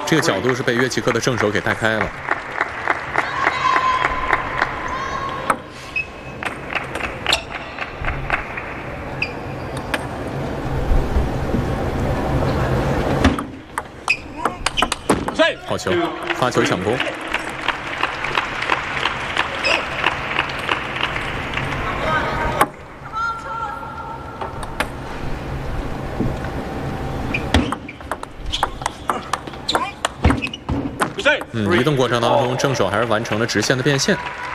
这个角度是被约奇克的正手给带开了。好球，发球抢攻。移动过程当中，正手还是完成了直线的变线。